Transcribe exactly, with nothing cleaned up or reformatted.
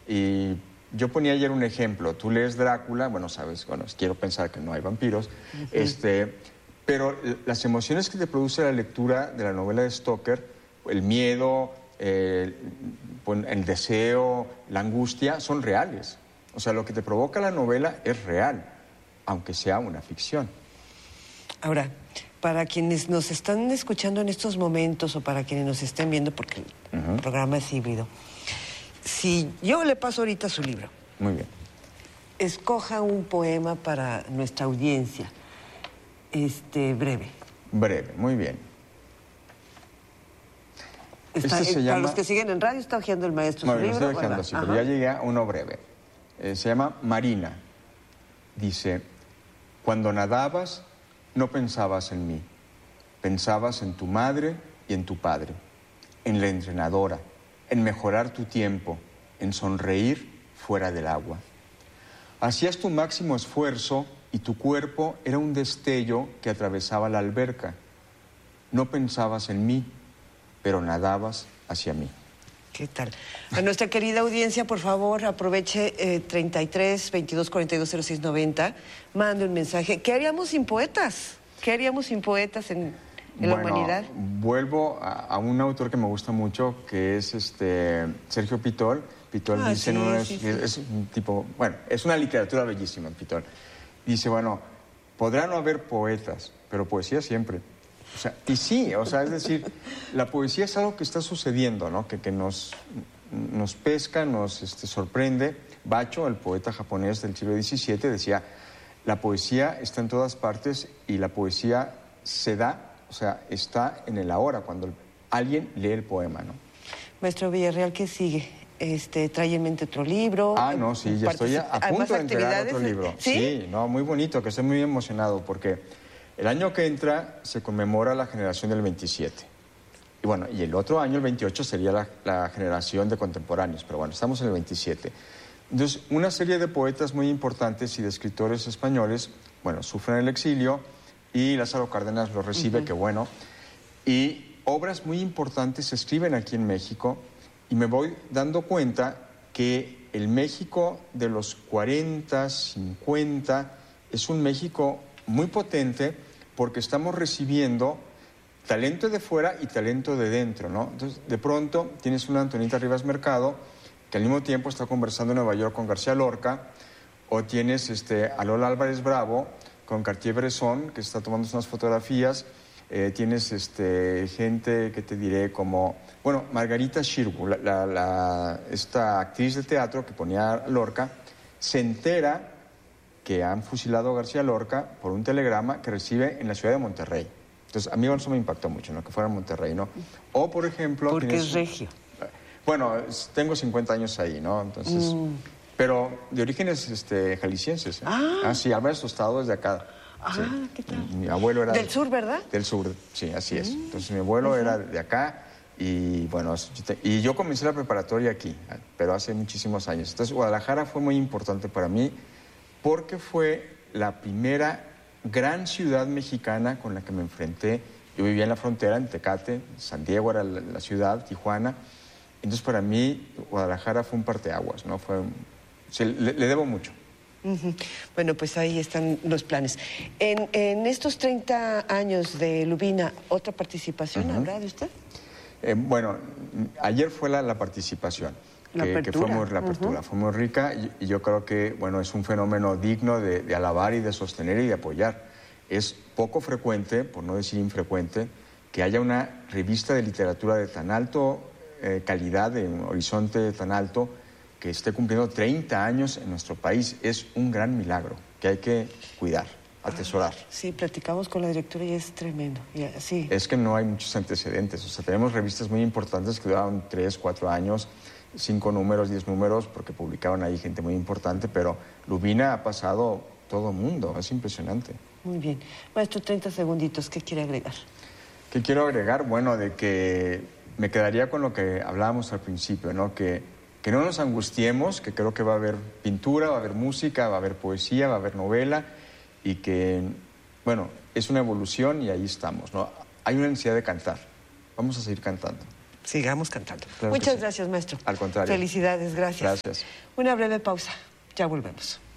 Y yo ponía ayer un ejemplo. Tú lees Drácula, bueno, sabes, bueno, quiero pensar que no hay vampiros, uh-huh. este, pero las emociones que te produce la lectura de la novela de Stoker, el miedo, eh, el deseo, la angustia, son reales. O sea, lo que te provoca la novela es real, aunque sea una ficción. Ahora, para quienes nos están escuchando en estos momentos o para quienes nos estén viendo, porque el uh-huh. programa es híbrido, si yo le paso ahorita su libro. Muy bien. Escoja un poema para nuestra audiencia, este, breve. Breve, muy bien. Está, este se para llama... los que siguen en radio, está hojeando el maestro no, su libro. No, estoy hojeando, sí, pero ya llegué a uno breve. Eh, se llama Marina. Dice, cuando nadabas, no pensabas en mí. Pensabas en tu madre y en tu padre, en la entrenadora, en mejorar tu tiempo, en sonreír fuera del agua. Hacías tu máximo esfuerzo y tu cuerpo era un destello que atravesaba la alberca. No pensabas en mí, pero nadabas hacia mí. ¿Qué tal? A nuestra querida audiencia, por favor, aproveche eh, treinta y tres, veintidós, cuarenta y dos, cero seis, noventa, mande un mensaje. ¿Qué haríamos sin poetas? ¿Qué haríamos sin poetas en, en bueno, la humanidad? Vuelvo a, a un autor que me gusta mucho, que es este Sergio Pitol. Pitol ah, dice, sí, no es, sí, sí. es un tipo, bueno, es una literatura bellísima, Pitol. Dice, bueno, podrá no haber poetas, pero poesía siempre. O sea, y sí, o sea, es decir, la poesía es algo que está sucediendo, ¿no? Que, que nos, nos pesca, nos este, sorprende. Bacho, el poeta japonés del siglo diecisiete, decía, la poesía está en todas partes y la poesía se da, o sea, está en el ahora, cuando alguien lee el poema, ¿no? Maestro Villarreal, ¿qué sigue? Este, ¿trae en mente otro libro? Ah, no, sí, ya estoy a, a punto de entregar otro libro. ¿Sí? Sí, no, muy bonito, que estoy muy emocionado, porque el año que entra se conmemora la generación del veintisiete. Y bueno, y el otro año, el veintiocho, sería la, la generación de contemporáneos, pero bueno, estamos en el veintisiete. Entonces, una serie de poetas muy importantes y de escritores españoles, bueno, sufren el exilio y Lázaro Cárdenas lo recibe, uh-huh. que bueno. Y obras muy importantes se escriben aquí en México y me voy dando cuenta que el México de los cuarenta, cincuenta es un México muy potente porque estamos recibiendo talento de fuera y talento de dentro, ¿no? Entonces, de pronto tienes una Antonita Rivas Mercado que al mismo tiempo está conversando en Nueva York con García Lorca, o tienes este, a Lola Álvarez Bravo con Cartier-Bresson, que está tomando unas fotografías, eh, tienes este, gente que te diré como, bueno, Margarita Xirgu, la, la, la, esta actriz de teatro que ponía a Lorca, se entera que han fusilado a García Lorca por un telegrama que recibe en la ciudad de Monterrey. Entonces, a mí eso me impactó mucho, ¿no? Que fuera en Monterrey, ¿no? O, por ejemplo... Porque tienes... es regio. Bueno, tengo cincuenta años ahí, ¿no? Entonces... Mm. Pero de orígenes este, jaliscienses. ¿eh? Ah. ah, sí, Álvarez Tostado es de acá. Ah, sí. ¿qué tal? Mi, mi abuelo era... Del sur, ¿verdad? Del sur, sí, así es. Mm. Entonces, mi abuelo uh-huh. era de acá y, bueno, y yo comencé la preparatoria aquí, pero hace muchísimos años. Entonces, Guadalajara fue muy importante para mí porque fue la primera gran ciudad mexicana con la que me enfrenté. Yo vivía en la frontera, en Tecate, San Diego era la, la ciudad, Tijuana. Entonces, para mí, Guadalajara fue un parteaguas, ¿no? Fue, se, le, le debo mucho. Uh-huh. Bueno, pues ahí están los planes. En, en estos treinta años de Lubina, ¿otra participación uh-huh. habrá de usted? Eh, bueno, ayer fue la, la participación. La que, apertura. que fue muy, la apertura uh-huh. fue muy rica y, y yo creo que, bueno, es un fenómeno digno de, de alabar y de sostener y de apoyar. Es poco frecuente, por no decir infrecuente, que haya una revista de literatura de tan alto eh, calidad, de un horizonte tan alto, que esté cumpliendo treinta años en nuestro país. Es un gran milagro que hay que cuidar, atesorar. Ah, sí, platicamos con la directora y es tremendo. Yeah, sí. Es que no hay muchos antecedentes. O sea, tenemos revistas muy importantes que duraron tres, cuatro años, cinco números, diez números, porque publicaban ahí gente muy importante, pero Lubina ha pasado todo el mundo. Es impresionante. Muy bien. Maestro, treinta segunditos, ¿qué quiere agregar? ¿Qué quiero agregar? Bueno, de que me quedaría con lo que hablábamos al principio, ¿no? Que, que no nos angustiemos, que creo que va a haber pintura, va a haber música, va a haber poesía, va a haber novela, y que, bueno, es una evolución y ahí estamos, ¿no? Hay una necesidad de cantar. Vamos a seguir cantando. sigamos cantando. Claro que Muchas sí. gracias, maestro. Al contrario. Felicidades, gracias. Gracias. Una breve pausa. Ya volvemos.